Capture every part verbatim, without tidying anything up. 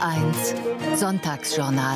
eins Sonntagsjournal.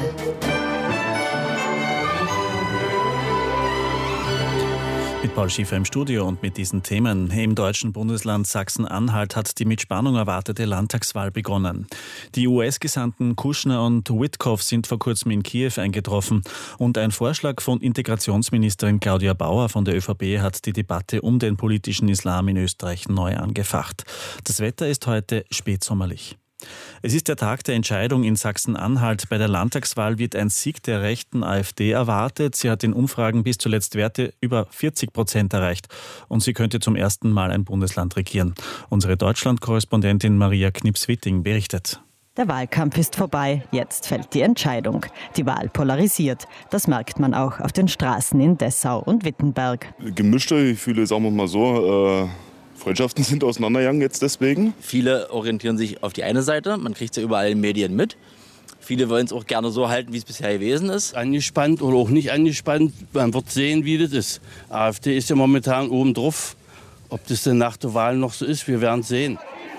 Mit Paul Schiefer im Studio und mit diesen Themen. Im deutschen Bundesland Sachsen-Anhalt hat die mit Spannung erwartete Landtagswahl begonnen. Die U S-Gesandten Kushner und Witkoff sind vor kurzem in Kiew eingetroffen und ein Vorschlag von Integrationsministerin Claudia Bauer von der ÖVP hat die Debatte um den politischen Islam in Österreich neu angefacht. Das Wetter ist heute spätsommerlich. Es ist der Tag der Entscheidung in Sachsen-Anhalt. Bei der Landtagswahl wird ein Sieg der rechten AfD erwartet. Sie hat in Umfragen bis zuletzt Werte über vierzig Prozent erreicht und sie könnte zum ersten Mal ein Bundesland regieren. Unsere Deutschland-Korrespondentin Maria Knips-Witting berichtet. Der Wahlkampf ist vorbei, jetzt fällt die Entscheidung. Die Wahl polarisiert. Das merkt man auch auf den Straßen in Dessau und Wittenberg. Gemischte Gefühle, sagen wir mal so. Äh Freundschaften sind auseinandergegangen jetzt deswegen. Viele orientieren sich auf die eine Seite, man kriegt es ja überall in den Medien mit. Viele wollen es auch gerne so halten, wie es bisher gewesen ist. Angespannt oder auch nicht angespannt, man wird sehen, wie das ist. AfD ist ja momentan oben drauf. Ob das denn nach der Wahl noch so ist, wir werden es sehen.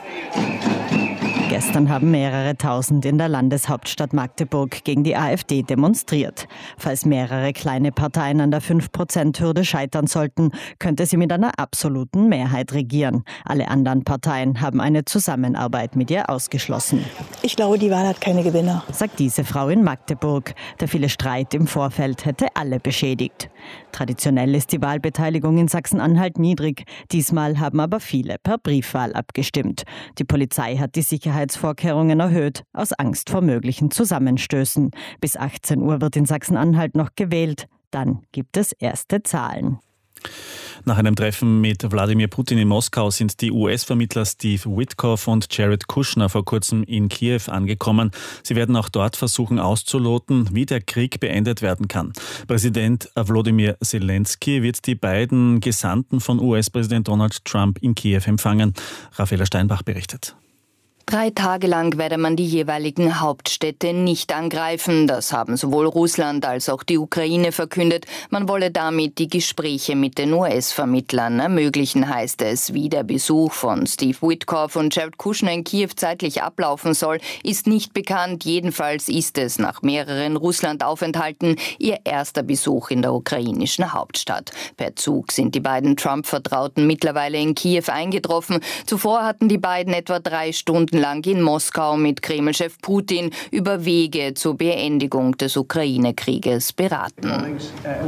Gestern haben mehrere Tausend in der Landeshauptstadt Magdeburg gegen die AfD demonstriert. Falls mehrere kleine Parteien an der fünf Prozent Hürde scheitern sollten, könnte sie mit einer absoluten Mehrheit regieren. Alle anderen Parteien haben eine Zusammenarbeit mit ihr ausgeschlossen. Ich glaube, die Wahl hat keine Gewinner, sagt diese Frau in Magdeburg. Der viele Streit im Vorfeld hätte alle beschädigt. Traditionell ist die Wahlbeteiligung in Sachsen-Anhalt niedrig. Diesmal haben aber viele per Briefwahl abgestimmt. Die Polizei hat die Sicherheitsvorkehrungen erhöht, aus Angst vor möglichen Zusammenstößen. Bis achtzehn Uhr wird in Sachsen-Anhalt noch gewählt. Dann gibt es erste Zahlen. Nach einem Treffen mit Wladimir Putin in Moskau sind die U S-Vermittler Steve Witkoff und Jared Kushner vor kurzem in Kiew angekommen. Sie werden auch dort versuchen auszuloten, wie der Krieg beendet werden kann. Präsident Volodymyr Zelensky wird die beiden Gesandten von U S-Präsident Donald Trump in Kiew empfangen. Raffaella Steinbach berichtet. Drei Tage lang werde man die jeweiligen Hauptstädte nicht angreifen. Das haben sowohl Russland als auch die Ukraine verkündet. Man wolle damit die Gespräche mit den U S-Vermittlern ermöglichen, heißt es. Wie der Besuch von Steve Witkoff und Jared Kushner in Kiew zeitlich ablaufen soll, ist nicht bekannt. Jedenfalls ist es nach mehreren Russland-Aufenthalten ihr erster Besuch in der ukrainischen Hauptstadt. Per Zug sind die beiden Trump-Vertrauten mittlerweile in Kiew eingetroffen. Zuvor hatten die beiden etwa drei Stunden lang in Moskau mit Kreml-Chef Putin über Wege zur Beendigung des Ukraine-Krieges beraten.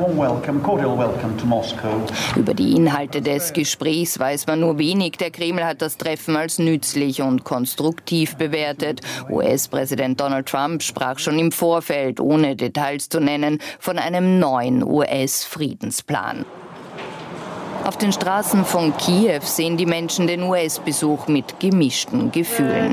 Über die Inhalte des Gesprächs weiß man nur wenig. Der Kreml hat das Treffen als nützlich und konstruktiv bewertet. U S-Präsident Donald Trump sprach schon im Vorfeld, ohne Details zu nennen, von einem neuen U S-Friedensplan. Auf den Straßen von Kiew sehen die Menschen den U S-Besuch mit gemischten Gefühlen.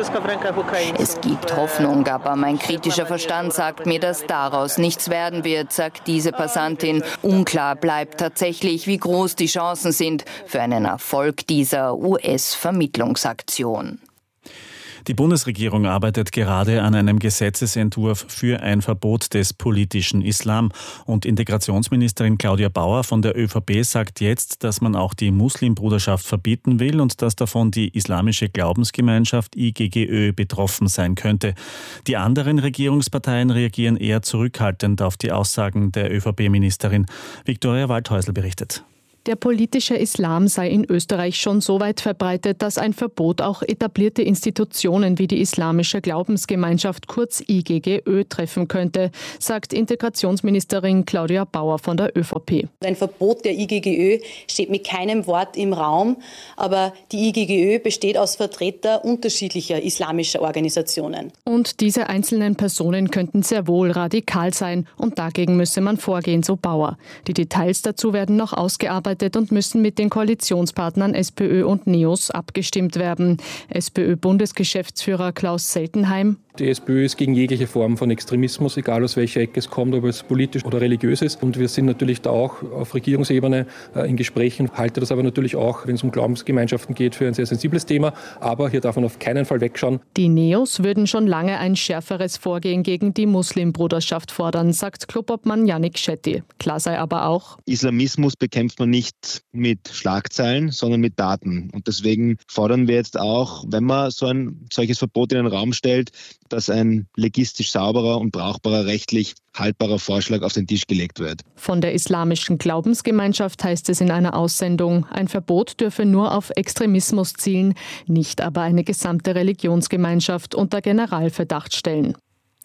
Es gibt Hoffnung, aber mein kritischer Verstand sagt mir, dass daraus nichts werden wird, sagt diese Passantin. Unklar bleibt tatsächlich, wie groß die Chancen sind für einen Erfolg dieser U S-Vermittlungsaktion. Die Bundesregierung arbeitet gerade an einem Gesetzesentwurf für ein Verbot des politischen Islam. Und Integrationsministerin Claudia Bauer von der ÖVP sagt jetzt, dass man auch die Muslimbruderschaft verbieten will und dass davon die islamische Glaubensgemeinschaft I G G Ö betroffen sein könnte. Die anderen Regierungsparteien reagieren eher zurückhaltend auf die Aussagen der ÖVP-Ministerin. Viktoria Waldhäusl berichtet. Der politische Islam sei in Österreich schon so weit verbreitet, dass ein Verbot auch etablierte Institutionen wie die Islamische Glaubensgemeinschaft kurz I G G Ö treffen könnte, sagt Integrationsministerin Claudia Bauer von der ÖVP. Ein Verbot der I G G Ö steht mit keinem Wort im Raum, aber die I G G Ö besteht aus Vertretern unterschiedlicher islamischer Organisationen. Und diese einzelnen Personen könnten sehr wohl radikal sein und dagegen müsse man vorgehen, so Bauer. Die Details dazu werden noch ausgearbeitet und müssen mit den Koalitionspartnern SPÖ und NEOS abgestimmt werden. SPÖ-Bundesgeschäftsführer Klaus Seltenheim. Die SPÖ ist gegen jegliche Form von Extremismus, egal aus welcher Ecke es kommt, ob es politisch oder religiös ist. Und wir sind natürlich da auch auf Regierungsebene äh, in Gesprächen, halte das aber natürlich auch, wenn es um Glaubensgemeinschaften geht, für ein sehr sensibles Thema. Aber hier darf man auf keinen Fall wegschauen. Die NEOS würden schon lange ein schärferes Vorgehen gegen die Muslimbruderschaft fordern, sagt Clubobmann Yannick Shetty. Klar sei aber auch, Islamismus bekämpft man nicht mit Schlagzeilen, sondern mit Daten. Und deswegen fordern wir jetzt auch, wenn man so ein solches Verbot in den Raum stellt, dass ein legistisch sauberer und brauchbarer, rechtlich haltbarer Vorschlag auf den Tisch gelegt wird. Von der islamischen Glaubensgemeinschaft heißt es in einer Aussendung, ein Verbot dürfe nur auf Extremismus zielen, nicht aber eine gesamte Religionsgemeinschaft unter Generalverdacht stellen.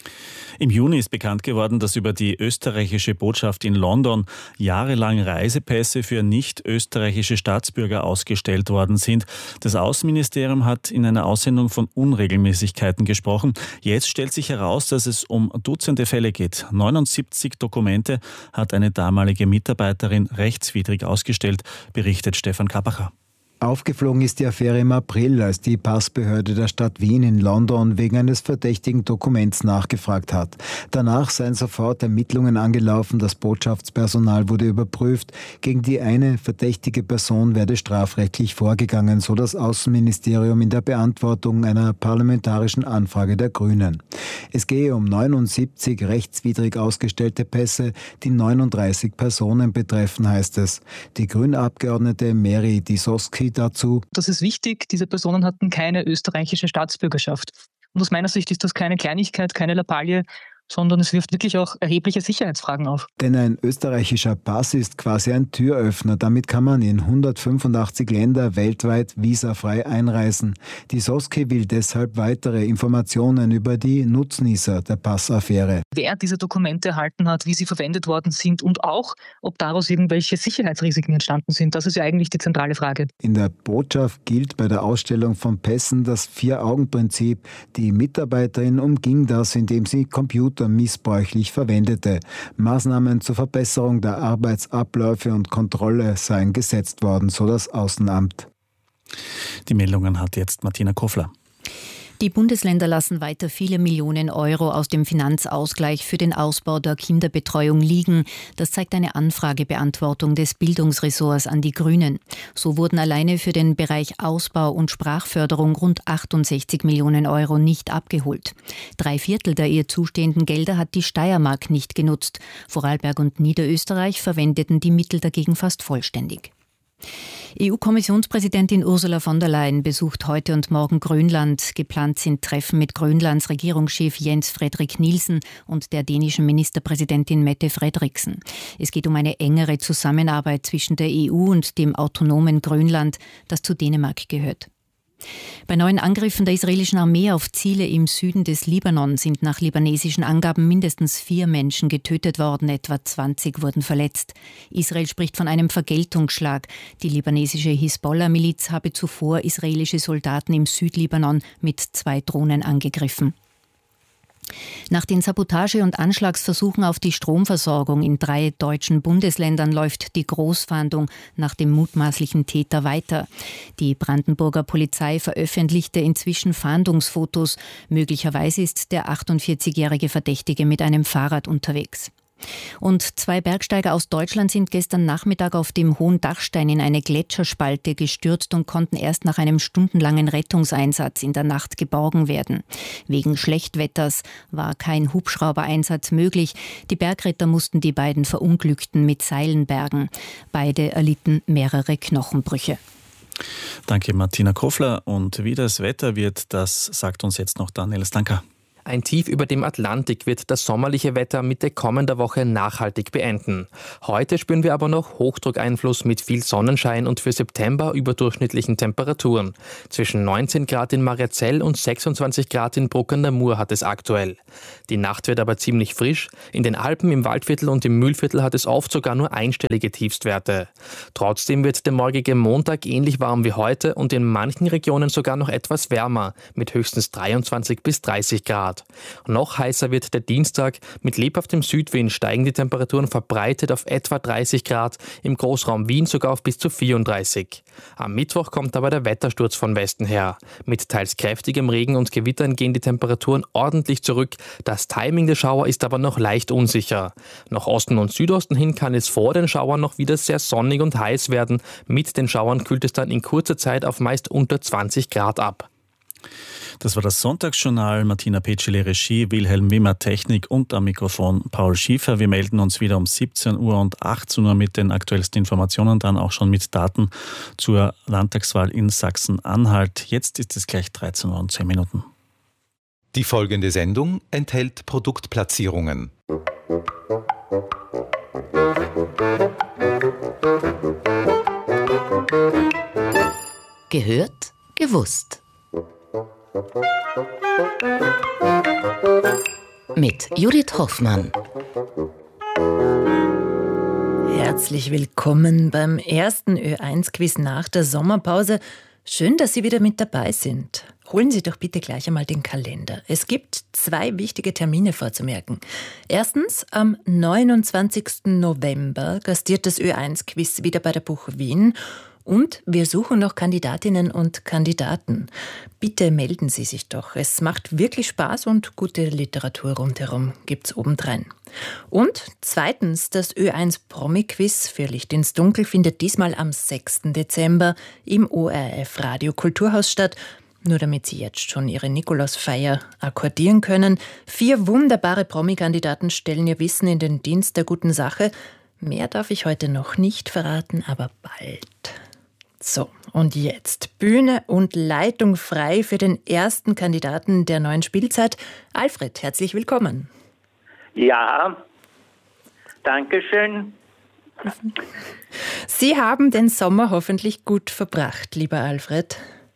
Im Juni ist bekannt geworden, dass über die österreichische Botschaft in London jahrelang Reisepässe für nicht-österreichische Staatsbürger ausgestellt worden sind. Das Außenministerium hat in einer Aussendung von Unregelmäßigkeiten gesprochen. Jetzt stellt sich heraus, dass es um Dutzende Fälle geht. neunundsiebzig Dokumente hat eine damalige Mitarbeiterin rechtswidrig ausgestellt, berichtet Stefan Kappacher. Aufgeflogen ist die Affäre im April, als die Passbehörde der Stadt Wien in London wegen eines verdächtigen Dokuments nachgefragt hat. Danach seien sofort Ermittlungen angelaufen, das Botschaftspersonal wurde überprüft. Gegen die eine verdächtige Person werde strafrechtlich vorgegangen, so das Außenministerium in der Beantwortung einer parlamentarischen Anfrage der Grünen. Es gehe um neunundsiebzig rechtswidrig ausgestellte Pässe, die neununddreißig Personen betreffen, heißt es. Die Grünabgeordnete Mary Disoski dazu. Das ist wichtig, diese Personen hatten keine österreichische Staatsbürgerschaft. Und aus meiner Sicht ist das keine Kleinigkeit, keine Lappalie, sondern es wirft wirklich auch erhebliche Sicherheitsfragen auf. Denn ein österreichischer Pass ist quasi ein Türöffner. Damit kann man in hundertfünfundachtzig Länder weltweit visafrei einreisen. Die Soski will deshalb weitere Informationen über die Nutznießer der Passaffäre. Wer diese Dokumente erhalten hat, wie sie verwendet worden sind und auch, ob daraus irgendwelche Sicherheitsrisiken entstanden sind. Das ist ja eigentlich die zentrale Frage. In der Botschaft gilt bei der Ausstellung von Pässen das Vier-Augen-Prinzip. Die Mitarbeiterin umging das, indem sie Computer missbräuchlich verwendete. Maßnahmen zur Verbesserung der Arbeitsabläufe und Kontrolle seien gesetzt worden, so das Außenamt. Die Meldungen hat jetzt Martina Kofler. Die Bundesländer lassen weiter viele Millionen Euro aus dem Finanzausgleich für den Ausbau der Kinderbetreuung liegen. Das zeigt eine Anfragebeantwortung des Bildungsressorts an die Grünen. So wurden alleine für den Bereich Ausbau und Sprachförderung rund achtundsechzig Millionen Euro nicht abgeholt. Drei Viertel der ihr zustehenden Gelder hat die Steiermark nicht genutzt. Vorarlberg und Niederösterreich verwendeten die Mittel dagegen fast vollständig. E U-Kommissionspräsidentin Ursula von der Leyen besucht heute und morgen Grönland. Geplant sind Treffen mit Grönlands Regierungschef Jens Frederik Nielsen und der dänischen Ministerpräsidentin Mette Frederiksen. Es geht um eine engere Zusammenarbeit zwischen der E U und dem autonomen Grönland, das zu Dänemark gehört. Bei neuen Angriffen der israelischen Armee auf Ziele im Süden des Libanon sind nach libanesischen Angaben mindestens vier Menschen getötet worden, etwa zwanzig wurden verletzt. Israel spricht von einem Vergeltungsschlag. Die libanesische Hisbollah-Miliz habe zuvor israelische Soldaten im Südlibanon mit zwei Drohnen angegriffen. Nach den Sabotage- und Anschlagsversuchen auf die Stromversorgung in drei deutschen Bundesländern läuft die Großfahndung nach dem mutmaßlichen Täter weiter. Die Brandenburger Polizei veröffentlichte inzwischen Fahndungsfotos. Möglicherweise ist der achtundvierzigjährige Verdächtige mit einem Fahrrad unterwegs. Und zwei Bergsteiger aus Deutschland sind gestern Nachmittag auf dem Hohen Dachstein in eine Gletscherspalte gestürzt und konnten erst nach einem stundenlangen Rettungseinsatz in der Nacht geborgen werden. Wegen Schlechtwetters war kein Hubschraubereinsatz möglich. Die Bergretter mussten die beiden Verunglückten mit Seilen bergen. Beide erlitten mehrere Knochenbrüche. Danke Martina Kofler. Und wie das Wetter wird, das sagt uns jetzt noch Daniel Stanka. Ein Tief über dem Atlantik wird das sommerliche Wetter Mitte kommender Woche nachhaltig beenden. Heute spüren wir aber noch Hochdruckeinfluss mit viel Sonnenschein und für September überdurchschnittlichen Temperaturen. Zwischen neunzehn Grad in Mariazell und sechsundzwanzig Grad in Bruck an der Mur hat es aktuell. Die Nacht wird aber ziemlich frisch. In den Alpen, im Waldviertel und im Mühlviertel hat es oft sogar nur einstellige Tiefstwerte. Trotzdem wird der morgige Montag ähnlich warm wie heute und in manchen Regionen sogar noch etwas wärmer mit höchstens dreiundzwanzig bis dreißig Grad. Noch heißer wird der Dienstag. Mit lebhaftem Südwind steigen die Temperaturen verbreitet auf etwa dreißig Grad, im Großraum Wien sogar auf bis zu vierunddreißig. Am Mittwoch kommt aber der Wettersturz von Westen her. Mit teils kräftigem Regen und Gewittern gehen die Temperaturen ordentlich zurück. Das Timing der Schauer ist aber noch leicht unsicher. Nach Osten und Südosten hin kann es vor den Schauern noch wieder sehr sonnig und heiß werden. Mit den Schauern kühlt es dann in kurzer Zeit auf meist unter zwanzig Grad ab. Das war das Sonntagsjournal. Martina Petschele Regie, Wilhelm Wimmer Technik und am Mikrofon Paul Schiefer. Wir melden uns wieder um siebzehn Uhr und achtzehn Uhr mit den aktuellsten Informationen, dann auch schon mit Daten zur Landtagswahl in Sachsen-Anhalt. Jetzt ist es gleich dreizehn Uhr und zehn Minuten. Die folgende Sendung enthält Produktplatzierungen. Gehört, gewusst. Mit Judith Hoffmann. Herzlich willkommen beim ersten Ö eins Quiz nach der Sommerpause. Schön, dass Sie wieder mit dabei sind. Holen Sie doch bitte gleich einmal den Kalender. Es gibt zwei wichtige Termine vorzumerken. Erstens, am neunundzwanzigsten November gastiert das Ö eins Quiz wieder bei der Buch Wien. Und wir suchen noch Kandidatinnen und Kandidaten. Bitte melden Sie sich doch. Es macht wirklich Spaß und gute Literatur rundherum gibt's obendrein. Und zweitens, das Ö eins Promi-Quiz für Licht ins Dunkel findet diesmal am sechsten Dezember im O R F Radio Kulturhaus statt. Nur damit Sie jetzt schon Ihre Nikolausfeier akkordieren können. Vier wunderbare Promi-Kandidaten stellen ihr Wissen in den Dienst der guten Sache. Mehr darf ich heute noch nicht verraten, aber bald. So, und jetzt Bühne und Leitung frei für den ersten Kandidaten der neuen Spielzeit. Alfred, herzlich willkommen. Ja, danke schön. Sie haben den Sommer hoffentlich gut verbracht, lieber Alfred.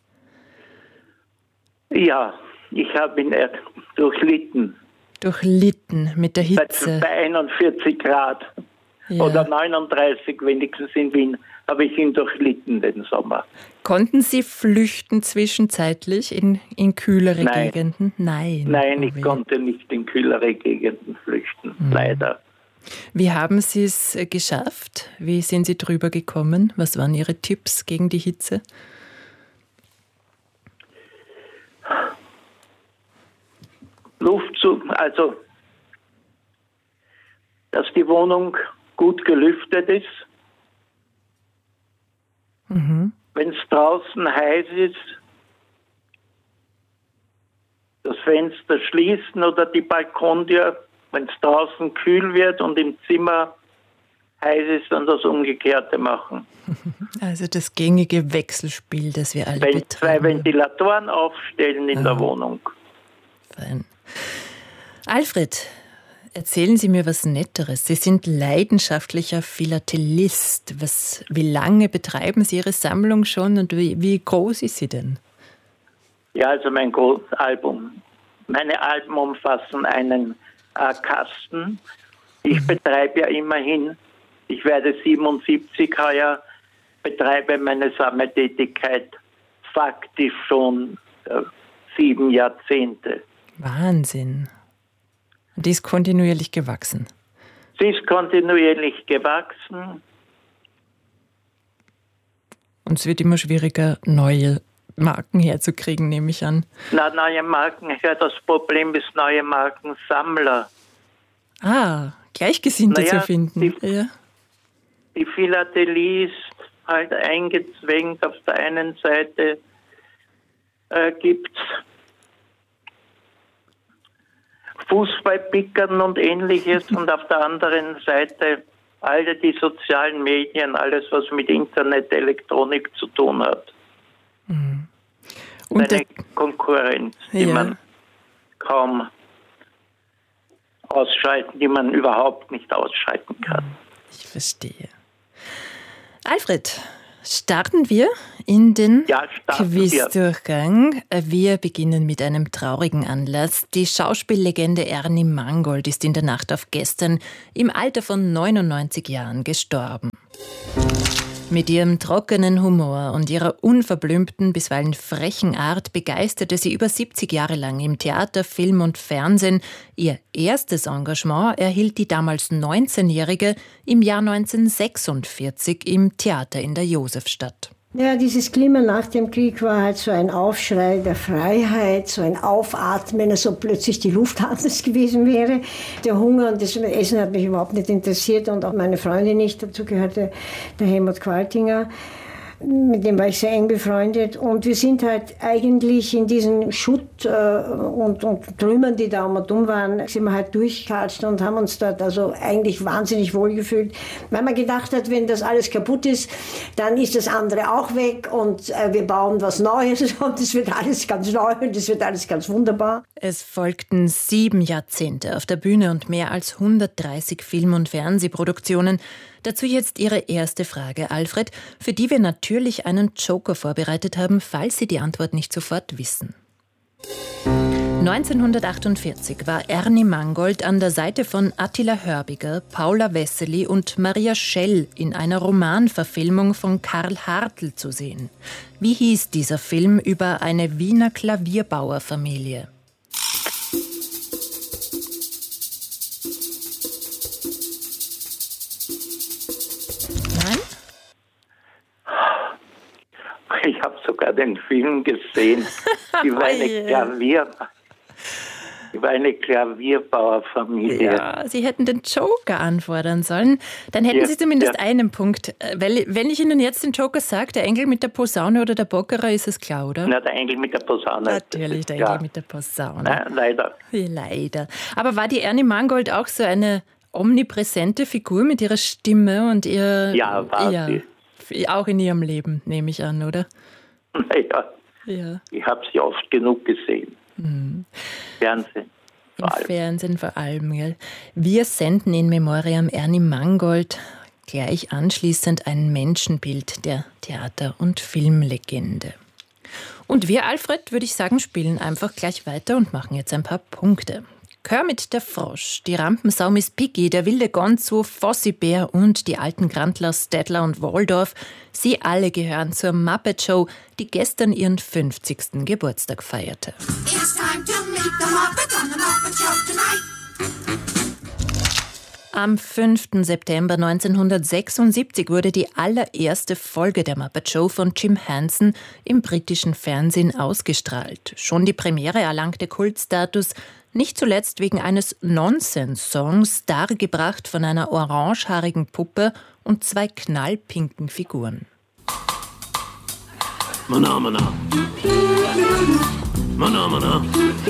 Ja, ich habe ihn durchlitten. Durchlitten mit der Hitze. Bei, bei einundvierzig Grad ja. Oder neununddreißig wenigstens in Wien habe ich ihn durchlitten den Sommer. Konnten Sie flüchten zwischenzeitlich in, in kühlere Nein. Gegenden? Nein. Nein, oh ich weh. konnte nicht in kühlere Gegenden flüchten, mhm. leider. Wie haben Sie es geschafft? Wie sind Sie drüber gekommen? Was waren Ihre Tipps gegen die Hitze? Luft zu, also dass die Wohnung gut gelüftet ist. Mhm. Wenn es draußen heiß ist, das Fenster schließen oder die Balkontür. Wenn es draußen kühl wird und im Zimmer heiß ist, dann das Umgekehrte machen. Also das gängige Wechselspiel, das wir alle Wenn betreiben. Zwei Ventilatoren aufstellen in ah. der Wohnung. Fein. Alfred, erzählen Sie mir was Netteres. Sie sind leidenschaftlicher Philatelist. Was, wie lange betreiben Sie Ihre Sammlung schon und wie, wie groß ist sie denn? Ja, also mein Album. Meine Alben umfassen einen äh, Kasten. Ich mhm. betreibe ja immerhin, ich werde siebenundsiebzig heuer, betreibe meine Sammeltätigkeit faktisch schon äh, sieben Jahrzehnte. Wahnsinn. Und die ist kontinuierlich gewachsen. Sie ist kontinuierlich gewachsen. Und es wird immer schwieriger, neue Marken herzukriegen, nehme ich an. Na, neue Marken, ja, das Problem ist neue Markensammler. Ah, Gleichgesinnte naja, zu finden. Die, ja. die Philatelie ist halt eingezwängt. Auf der einen Seite äh, gibt es Fußballpickern und Ähnliches und auf der anderen Seite alle die sozialen Medien, alles was mit Internet, Elektronik zu tun hat. Mhm. Und eine Konkurrenz, die ja. man kaum ausschalten, die man überhaupt nicht ausschalten kann. Ich verstehe. Alfred, starten wir in den ja, Quizdurchgang. Wir. wir beginnen mit einem traurigen Anlass. Die Schauspiellegende Ernie Mangold ist in der Nacht auf gestern im Alter von neunundneunzig Jahren gestorben. Mit ihrem trockenen Humor und ihrer unverblümten, bisweilen frechen Art begeisterte sie über siebzig Jahre lang im Theater, Film und Fernsehen. Ihr erstes Engagement erhielt die damals neunzehnjährige im Jahr neunzehnhundertsechsundvierzig im Theater in der Josefstadt. Ja, dieses Klima nach dem Krieg war halt so ein Aufschrei der Freiheit, so ein Aufatmen, als ob plötzlich die Luft anders gewesen wäre. Der Hunger und das Essen hat mich überhaupt nicht interessiert und auch meine Freundin nicht. Dazu gehörte der Helmut Qualtinger. Mit dem war ich sehr eng befreundet. Und wir sind halt eigentlich in diesen Schutt äh, und, und Trümmern, die da um und um waren, sind wir halt durchgekatscht und haben uns dort also eigentlich wahnsinnig wohlgefühlt. Weil man gedacht hat, wenn das alles kaputt ist, dann ist das andere auch weg und äh, wir bauen was Neues und es wird alles ganz neu und es wird alles ganz wunderbar. Es folgten sieben Jahrzehnte auf der Bühne und mehr als hundertdreißig Film- und Fernsehproduktionen. Dazu jetzt Ihre erste Frage, Alfred, für die wir natürlich einen Joker vorbereitet haben, falls Sie die Antwort nicht sofort wissen. neunzehnhundertachtundvierzig war Ernie Mangold an der Seite von Attila Hörbiger, Paula Wessely und Maria Schell in einer Romanverfilmung von Karl Hartl zu sehen. Wie hieß dieser Film über eine Wiener Klavierbauerfamilie? Ich habe sogar den Film gesehen. Die war eine, yeah. Klavier, die war eine Klavierbauerfamilie. Ja, Sie hätten den Joker anfordern sollen. Dann hätten ja, Sie zumindest ja. einen Punkt. Weil, wenn ich Ihnen jetzt den Joker sage, der Engel mit der Posaune oder der Bockerer, ist es klar, oder? Na, der Engel mit der Posaune. Natürlich, der Engel mit der Posaune. Nein, leider. Leider. Aber war die Ernie Mangold auch so eine omnipräsente Figur mit ihrer Stimme und ihr... Ja, war ja, sie. Auch in ihrem Leben, nehme ich an, oder? Naja, ja. Ich habe sie oft genug gesehen. Mhm. Fernsehen. Im Fernsehen vor allem, gell? Wir senden in Memoriam Ernie Mangold gleich anschließend ein Menschenbild der Theater- und Filmlegende. Und wir, Alfred, würde ich sagen, spielen einfach gleich weiter und machen jetzt ein paar Punkte. Kermit der Frosch, die Rampensau Miss Piggy, der wilde Gonzo, Fossi Bär und die alten Grandler Stedler und Waldorf, sie alle gehören zur Muppet Show, die gestern ihren fünfzigsten Geburtstag feierte. It's time to meet the Muppets on the Muppet Show tonight. Am fünften September neunzehnhundertsechsundsiebzig wurde die allererste Folge der Muppet Show von Jim Henson im britischen Fernsehen ausgestrahlt. Schon die Premiere erlangte Kultstatus, nicht zuletzt wegen eines Nonsense-Songs, dargebracht von einer orangehaarigen Puppe und zwei knallpinken Figuren. Mana, mana. Mana, mana.